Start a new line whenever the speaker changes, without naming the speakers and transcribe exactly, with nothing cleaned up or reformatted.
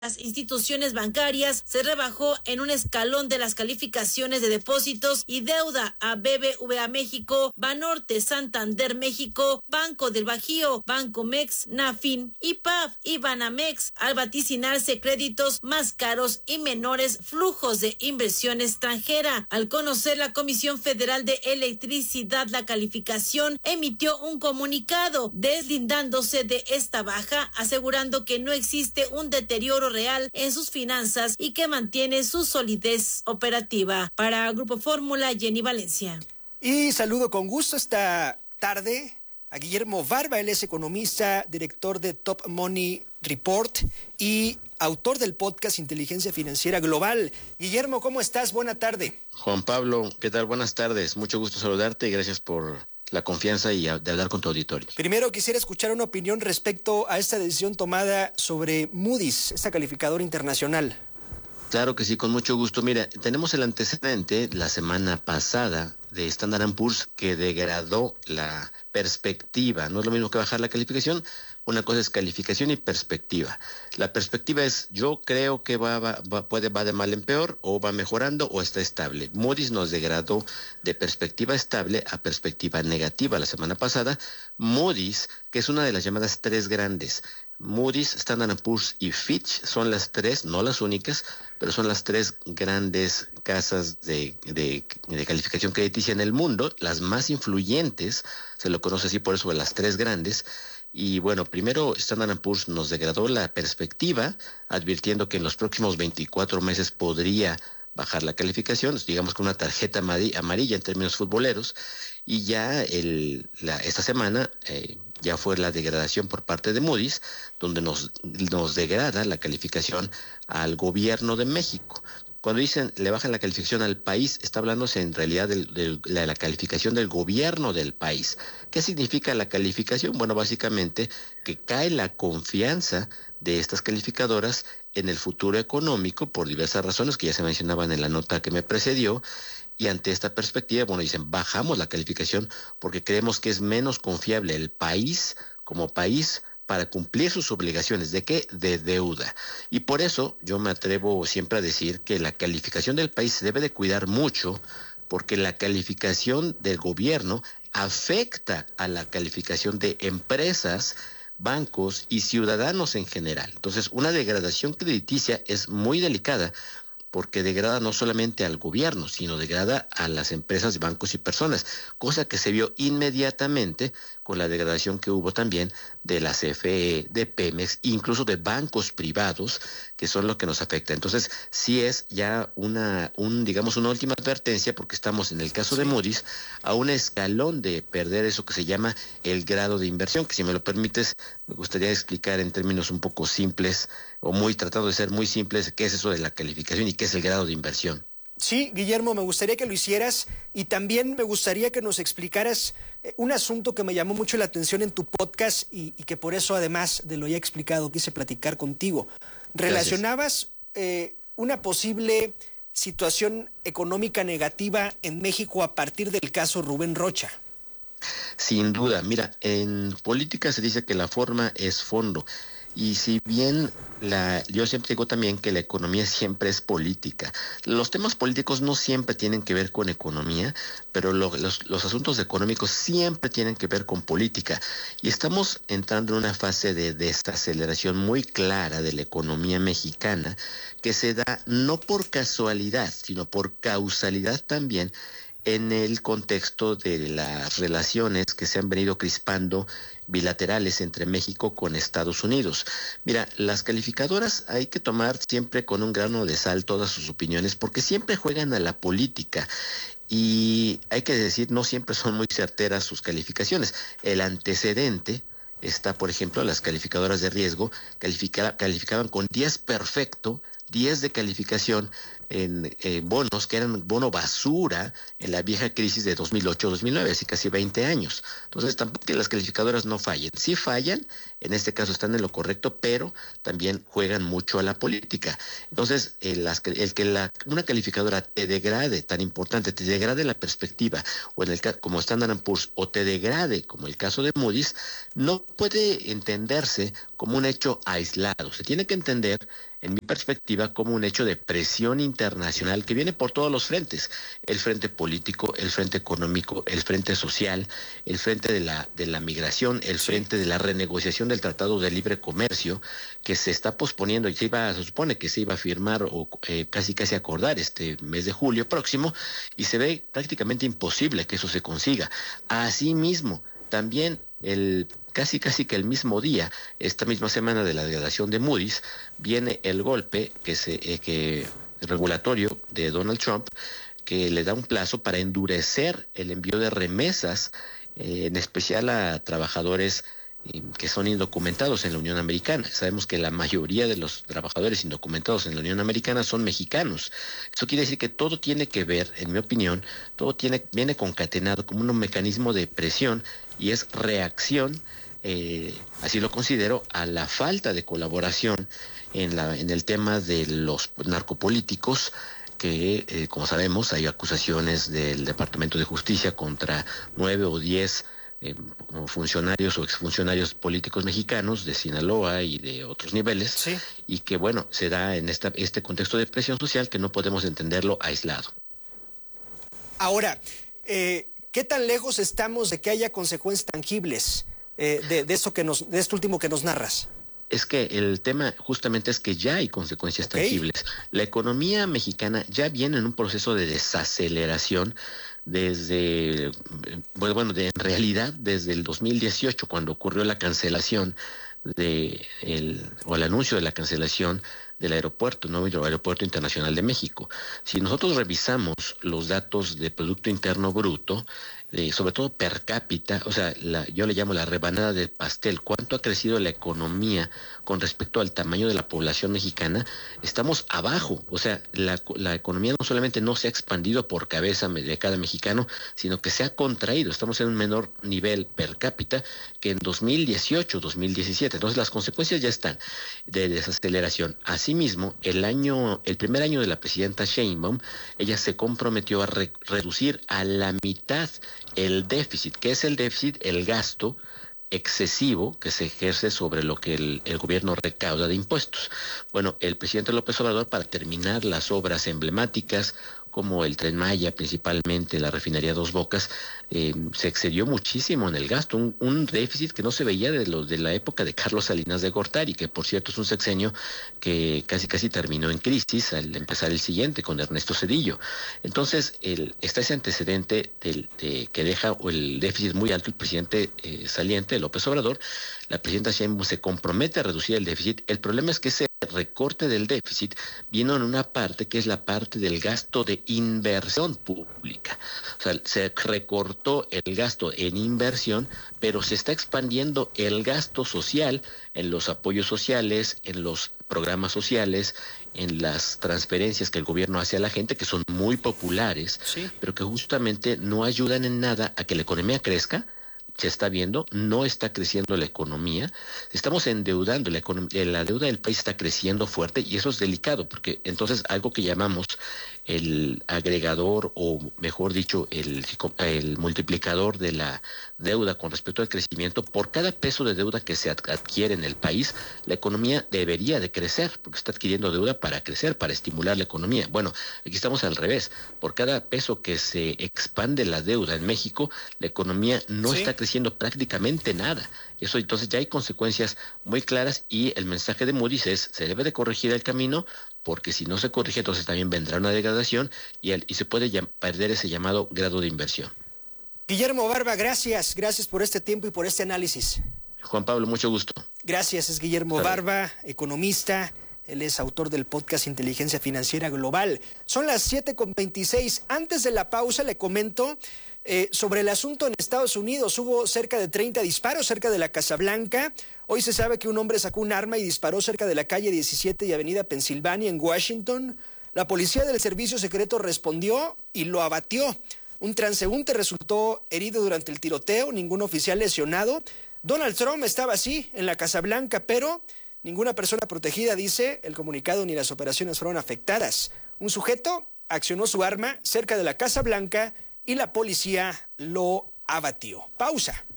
las instituciones bancarias se rebajó en un escalón de las calificaciones de depósitos y deuda a B B V A México, Banorte, Santander México, Banco del Bajío, Bancomex, Nafin, I P A F y Banamex, al vaticinarse créditos más caros y menores flujos de inversión extranjera. Al conocer la Comisión Federal de Electricidad la calificación, emitió un comunicado deslindándose de esta baja, asegurando que no existe un deterioro real en sus finanzas y que mantiene su solidez operativa. Para Grupo Fórmula, Jenny Valencia.
Y saludo con gusto esta tarde a Guillermo Barba. Él es economista, director de Top Money Report y autor del podcast Inteligencia Financiera Global. Guillermo, ¿cómo estás? Buena tarde.
Juan Pablo, ¿qué tal? Buenas tardes. Mucho gusto saludarte y gracias por la confianza y de hablar con tu auditorio.
Primero quisiera escuchar una opinión respecto a esta decisión tomada sobre Moody's, esta calificadora internacional.
Claro que sí, con mucho gusto. Mira, tenemos el antecedente la semana pasada de Standard and Poor's que degradó la perspectiva. No es lo mismo que bajar la calificación. Una cosa es calificación y perspectiva. La perspectiva es, yo creo que va, va, va, puede, va de mal en peor, o va mejorando, o está estable. Moody's nos degradó de perspectiva estable a perspectiva negativa la semana pasada. Moody's, que es una de las llamadas tres grandes, Moody's, Standard and Poor's y Fitch son las tres, no las únicas, pero son las tres grandes casas de, de, de calificación crediticia en el mundo, las más influyentes, se lo conoce así por eso de las tres grandes. Y bueno, primero Standard and Poor's nos degradó la perspectiva, advirtiendo que en los próximos veinticuatro meses podría bajar la calificación, digamos con una tarjeta amarilla en términos futboleros, y ya el, la, esta semana eh, ya fue la degradación por parte de Moody's, donde nos, nos degrada la calificación al gobierno de México. Cuando dicen le bajan la calificación al país, está hablándose en realidad de, de, de la calificación del gobierno del país. ¿Qué significa la calificación? Bueno, básicamente que cae la confianza de estas calificadoras en el futuro económico por diversas razones que ya se mencionaban en la nota que me precedió. Y ante esta perspectiva, bueno, dicen, bajamos la calificación porque creemos que es menos confiable el país como país para cumplir sus obligaciones. ¿De qué? De deuda. Y por eso yo me atrevo siempre a decir que la calificación del país se debe de cuidar mucho, porque la calificación del gobierno afecta a la calificación de empresas, bancos y ciudadanos en general. Entonces, una degradación crediticia es muy delicada, porque degrada no solamente al gobierno, sino degrada a las empresas, bancos y personas, cosa que se vio inmediatamente con la degradación que hubo también de la C F E, de Pemex, incluso de bancos privados, que son lo que nos afecta. Entonces, sí es ya una, un, digamos, una última advertencia, porque estamos en el caso de Moody's a un escalón de perder eso que se llama el grado de inversión, que si me lo permites, me gustaría explicar en términos un poco simples, o muy tratando de ser muy simples, qué es eso de la calificación y qué es el grado de inversión.
Sí, Guillermo, me gustaría que lo hicieras y también me gustaría que nos explicaras un asunto que me llamó mucho la atención en tu podcast y, y que por eso, además de lo ya explicado, quise platicar contigo. Relacionabas eh, una posible situación económica negativa en México a partir del caso Rubén Rocha.
Sin duda, mira, en política se dice que la forma es fondo. Y si bien la, yo siempre digo también que la economía siempre es política. Los temas políticos no siempre tienen que ver con economía, pero lo, los, los asuntos económicos siempre tienen que ver con política. Y estamos entrando en una fase de desaceleración muy clara de la economía mexicana, que se da no por casualidad, sino por causalidad también, en el contexto de las relaciones que se han venido crispando bilaterales entre México con Estados Unidos. Mira, las calificadoras hay que tomar siempre con un grano de sal todas sus opiniones, porque siempre juegan a la política y hay que decir, no siempre son muy certeras sus calificaciones. El antecedente está, por ejemplo, las calificadoras de riesgo califica, calificaban con diez perfecto, diez de calificación en eh, bonos que eran bono basura en la vieja crisis de dos mil ocho dos mil nueve, así casi veinte años. Entonces tampoco que las calificadoras no fallen. Sí fallan, en este caso están en lo correcto, pero también juegan mucho a la política. Entonces, el, las, el que la, una calificadora te degrade, tan importante, te degrade la perspectiva, o en el como Standard and Poor's, o te degrade, como el caso de Moody's, no puede entenderse como un hecho aislado. Se tiene que entender en mi perspectiva, como un hecho de presión internacional que viene por todos los frentes: el frente político, el frente económico, el frente social, el frente de la, de la migración, el frente de la renegociación del Tratado de Libre Comercio, que se está posponiendo y se iba, se supone que se iba a firmar o eh, casi casi acordar este mes de julio próximo, y se ve prácticamente imposible que eso se consiga. Asimismo, también el casi casi que el mismo día, esta misma semana de la degradación de Moody's, viene el golpe que se eh, que regulatorio de Donald Trump, que le da un plazo para endurecer el envío de remesas, eh, en especial a trabajadores eh, que son indocumentados en la Unión Americana. Sabemos que la mayoría de los trabajadores indocumentados en la Unión Americana son mexicanos. Eso quiere decir que todo tiene que ver, en mi opinión, todo tiene viene concatenado como un mecanismo de presión, y es reacción, eh, así lo considero, a la falta de colaboración en, la, en el tema de los narcopolíticos, que, eh, como sabemos, hay acusaciones del Departamento de Justicia contra nueve o diez eh, funcionarios o exfuncionarios políticos mexicanos de Sinaloa y de otros niveles,
Sí.
y que, bueno, se da en esta, este contexto de presión social que no podemos entenderlo aislado.
Ahora, eh, ¿qué tan lejos estamos de que haya consecuencias tangibles eh, de, de, esto que nos, de esto último que nos narras?
Es que el tema justamente es que ya hay consecuencias
Okay.
tangibles. La economía mexicana ya viene en un proceso de desaceleración desde, bueno, bueno de, en realidad desde el dos mil dieciocho, cuando ocurrió la cancelación de el, o el anuncio de la cancelación del aeropuerto, ¿no? El Aeropuerto Internacional de México. Si nosotros revisamos los datos de Producto Interno Bruto, eh, sobre todo per cápita, o sea, la, yo le llamo la rebanada del pastel, cuánto ha crecido la economía con respecto al tamaño de la población mexicana, estamos abajo. O sea, la, la economía no solamente no se ha expandido por cabeza de cada mexicano, sino que se ha contraído. Estamos en un menor nivel per cápita que en dos mil dieciocho, dos mil diecisiete. Entonces las consecuencias ya están de desaceleración. Asimismo, el año, el primer año de la presidenta Sheinbaum, ella se comprometió a re, reducir a la mitad el déficit. ¿Qué es el déficit? El gasto excesivo que se ejerce sobre lo que el, el gobierno recauda de impuestos. Bueno, el presidente López Obrador, para terminar las obras emblemáticas como el Tren Maya, principalmente la refinería Dos Bocas, eh, se excedió muchísimo en el gasto, un, un déficit que no se veía de, lo, de la época de Carlos Salinas de Gortari, que por cierto es un sexenio que casi casi terminó en crisis al empezar el siguiente con Ernesto Zedillo. Entonces, el, está ese antecedente del, de, que deja el déficit muy alto el presidente eh, saliente, López Obrador. La presidenta Sheinbaum se compromete a reducir el déficit. El problema es que ese recorte del déficit vino en una parte que es la parte del gasto de inversión pública. O sea, se recortó el gasto en inversión, pero se está expandiendo el gasto social en los apoyos sociales, en los programas sociales, en las transferencias que el gobierno hace a la gente, que son muy populares,
Sí.
pero que justamente no ayudan en nada a que la economía crezca. Se está viendo, no está creciendo la economía, estamos endeudando, la, econom- la deuda del país está creciendo fuerte, y eso es delicado, porque entonces algo que llamamos el agregador, o mejor dicho, el, el multiplicador de la deuda con respecto al crecimiento, por cada peso de deuda que se adquiere en el país, la economía debería de crecer, porque está adquiriendo deuda para crecer, para estimular la economía. Bueno, aquí estamos al revés. Por cada peso que se expande la deuda en México, la economía no
Sí.
está creciendo prácticamente nada. Eso, entonces ya hay consecuencias muy claras, y el mensaje de Moody's es: se debe de corregir el camino, porque si no se corrige, entonces también vendrá una degradación, y, el, y se puede ya, perder ese llamado grado de inversión.
Guillermo Barba, gracias. Gracias por este tiempo y por este análisis.
Juan Pablo, mucho gusto.
Gracias, es Guillermo
Hasta
Barba, economista. Él es autor del podcast Inteligencia Financiera Global. Son las siete con veintiséis. Antes de la pausa le comento eh, sobre el asunto en Estados Unidos. Hubo cerca de treinta disparos cerca de la Casa Blanca. Hoy se sabe que un hombre sacó un arma y disparó cerca de la calle diecisiete y avenida Pensilvania en Washington. La policía del servicio secreto respondió y lo abatió. Un transeúnte resultó herido durante el tiroteo, ningún oficial lesionado. Donald Trump estaba así en la Casa Blanca, pero ninguna persona protegida, dice el comunicado, ni las operaciones fueron afectadas. Un sujeto accionó su arma cerca de la Casa Blanca y la policía lo abatió. Pausa.